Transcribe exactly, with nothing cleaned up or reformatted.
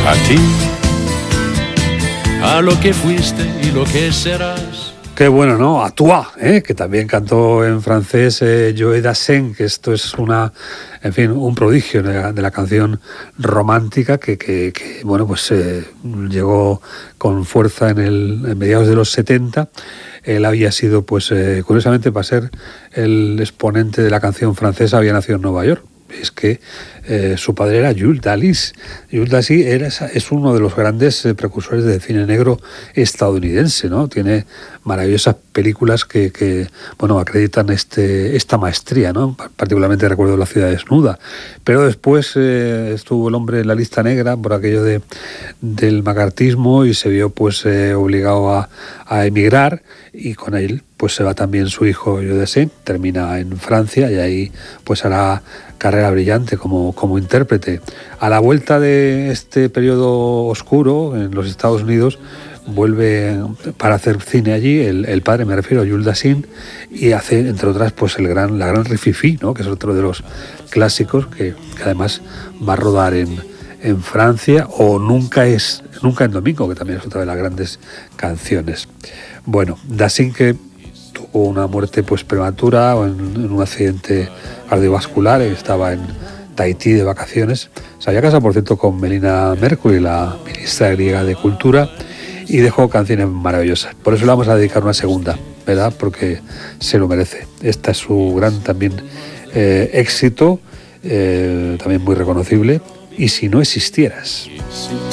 a ti, a lo que fuiste y lo que serás. Qué bueno, ¿no? A toi, ¿eh? Que también cantó en francés eh, Joe Dassin, que esto es una, en fin, un prodigio de la, de la canción romántica que, que, que bueno, pues eh, llegó con fuerza en, el, en mediados de los setenta. Él había sido, pues, eh, curiosamente, para ser el exponente de la canción francesa, había nacido en Nueva York. Es que eh, su padre era Jules Dalys. Jules Dalys era, es uno de los grandes eh, precursores del cine negro estadounidense, ¿no? Tiene maravillosas películas que, que bueno, acreditan este, esta maestría, ¿no? Particularmente recuerdo La ciudad desnuda. Pero después eh, estuvo el hombre en la lista negra por aquello de, del macartismo y se vio pues eh, obligado a, a emigrar, y con él pues se va también su hijo Joe Dassin, termina en Francia y ahí pues hará carrera brillante como, como intérprete. A la vuelta de este periodo oscuro en los Estados Unidos, vuelve para hacer cine allí, el, el padre, me refiero a Jules Dassin, y hace, entre otras, pues el gran, la gran Rififi, ¿no? Que es otro de los clásicos que, que además va a rodar en, en Francia, o Nunca es Nunca en Domingo, que también es otra de las grandes canciones. Bueno, Dassin, que tuvo una muerte pues prematura o en, en un accidente cardiovascular, estaba en Tahití de vacaciones. Se había casado, por cierto, con Melina Mercury, la ministra griega de Cultura, y dejó canciones maravillosas. Por eso le vamos a dedicar una segunda, ¿verdad? Porque se lo merece. Esta es su gran también eh, éxito, eh, también muy reconocible, Y si no existieras.